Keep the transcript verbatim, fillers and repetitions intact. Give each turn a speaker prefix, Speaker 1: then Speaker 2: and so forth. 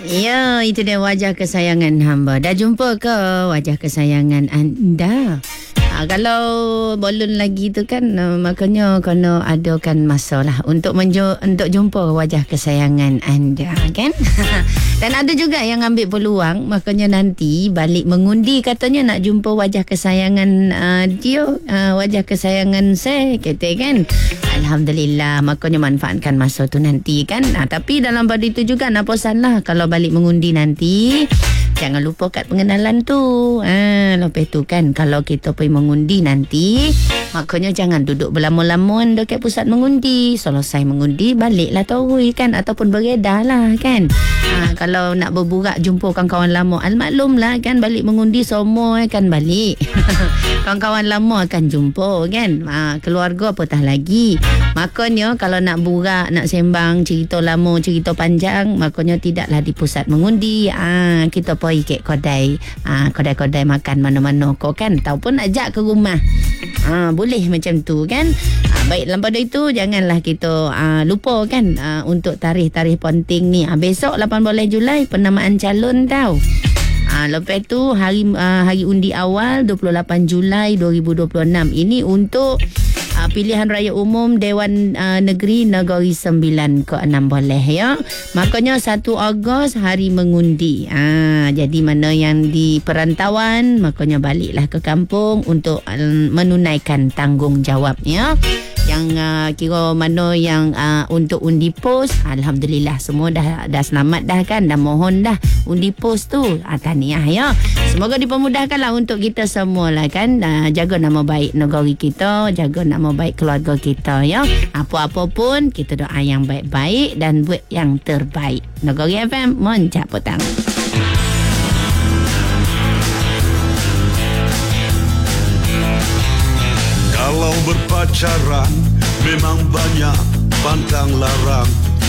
Speaker 1: Ya, itu dia wajah kesayangan hamba. Dah jumpa ke wajah kesayangan anda? Ha, kalau belum lagi tu kan, uh, makanya kena adakan masa lah untuk menju- untuk jumpa wajah kesayangan anda, kan? Dan ada juga yang ambil peluang, makanya nanti balik mengundi katanya nak jumpa wajah kesayangan uh, dia, uh, wajah kesayangan saya, kata kan? Alhamdulillah, makanya manfaatkan masa tu nanti, kan? Nah, tapi dalam pada itu juga nak pesan lah, kalau balik mengundi nanti, jangan lupa kad pengenalan tu. Ha, lepas tu kan, kalau kita pergi mengundi nanti, makanya jangan duduk berlama-lama dekat pusat mengundi. Selesai mengundi, baliklah terus kan, ataupun beredar lah kan. Ha, kalau nak berburak, jumpa kawan-kawan lama, al-maklum lah kan, balik mengundi semua kan balik. Kawan-kawan lama akan jumpa kan. Ha, keluarga apatah lagi. Makanya kalau nak burak, nak sembang, cerita lama, cerita panjang, makanya tidaklah di pusat mengundi. Ha, kita pergi ke kedai, ha, kedai-kedai makan mana-mana kau kan, ataupun ajak ke rumah. Ha, boleh macam tu kan. Ha, baik, dalam pada itu janganlah kita ha, lupa kan, ha, untuk tarikh-tarikh penting ni. Ha, besok lapan belas Julai penamaan calon tau. Ha, lepas tu hari uh, hari undi awal dua puluh lapan Julai dua ribu dua puluh enam ini untuk uh, pilihan raya umum Dewan uh, Negeri Negeri Sembilan ke enam boleh ya. Makanya satu Ogos hari mengundi. Ha, jadi mana yang di perantauan, makanya baliklah ke kampung untuk uh, menunaikan tanggungjawab ya. Yang uh, kira mana yang uh, untuk undi pos, alhamdulillah semua dah dah selamat dah kan, dah mohon dah undi pos tu. Ah, tahniah ya. Semoga dipermudahkanlah untuk kita semua lah kan, uh, jaga nama baik negara kita, jaga nama baik keluarga kita ya. Apa-apa pun kita doa yang baik-baik dan buat yang terbaik. Negeri F M Moncak Petang.
Speaker 2: Kalau berpacaran memang banyak pantang larang,